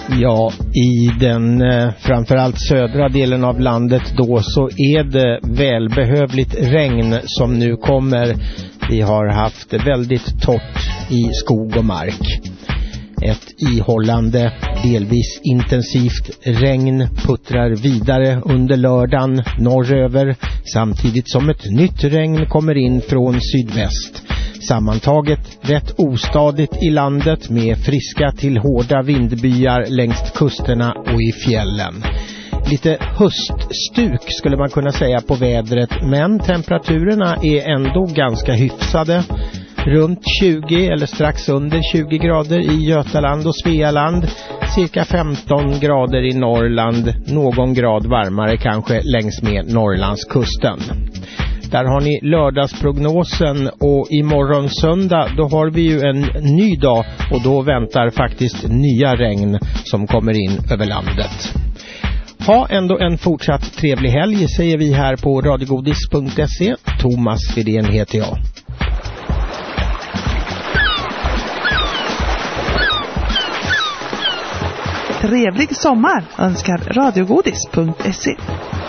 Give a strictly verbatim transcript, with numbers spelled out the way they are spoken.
Ja, i den eh, framförallt södra delen av landet då så är det välbehövligt regn som nu kommer. Vi har haft det väldigt torrt i skog och mark. Ett ihållande, delvis intensivt regn puttrar vidare under lördagen norröver samtidigt som ett nytt regn kommer in från sydväst. Sammantaget rätt ostadigt i landet med friska till hårda vindbyar längs kusterna och i fjällen. Lite höststuk skulle man kunna säga på vädret, men temperaturerna är ändå ganska hyfsade. Runt tjugo eller strax under tjugo grader i Götaland och Svealand, cirka femton grader i Norrland, någon grad varmare kanske längs med Norrlandskusten. Där har ni lördagsprognosen och imorgon söndag då har vi ju en ny dag och då väntar faktiskt nya regn som kommer in över landet. Ha ändå en fortsatt trevlig helg säger vi här på radiogodis punkt se. Thomas Widén heter jag. Trevlig sommar önskar radiogodis punkt se.